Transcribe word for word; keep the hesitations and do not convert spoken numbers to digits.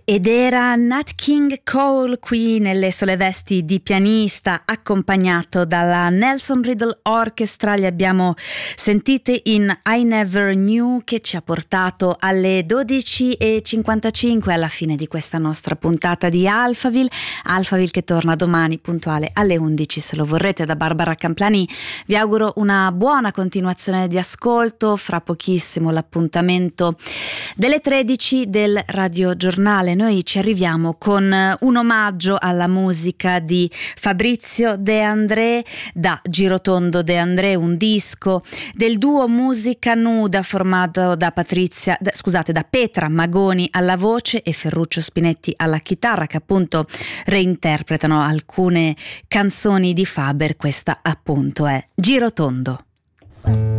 Ed era Nat King Cole qui nelle sole vesti di pianista, accompagnato dalla Nelson Riddle Orchestra. Li abbiamo sentiti in I Never Knew, che ci ha portato alle dodici e cinquantacinque alla fine di questa nostra puntata di Alphaville. Alphaville che torna domani puntuale alle undici, se lo vorrete. Da Barbara Camplani vi auguro una buona continuazione di ascolto. Fra pochissimo l'appuntamento delle tredici del Radio Giornale. Noi ci arriviamo con un omaggio alla musica di Fabrizio De André, da Girotondo De André, un disco del duo Musica Nuda formato da Patrizia, da, scusate, da Petra Magoni alla voce e Ferruccio Spinetti alla chitarra, che appunto reinterpretano alcune canzoni di Faber. Questa appunto è Girotondo.